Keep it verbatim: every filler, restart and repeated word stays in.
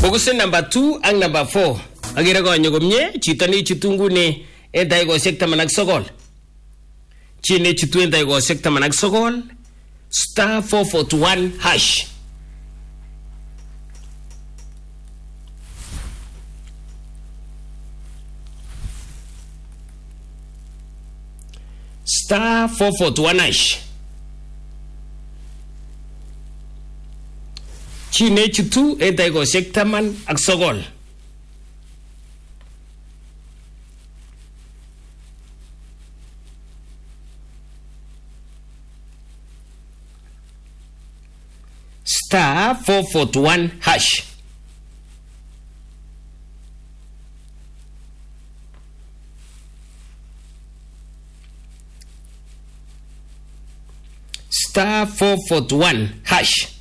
Bokusin number two ang number four. Agire konyo komye chito ni chitungune en daigosiek taman ak sogol. Chi ne chitu en daigosiek taman ak sogol star four forty-one hash. Star four forty-one hash. Chi ne chitu en daigosiek taman ak sogol. Star four forty-one hash. Star four forty-one hash.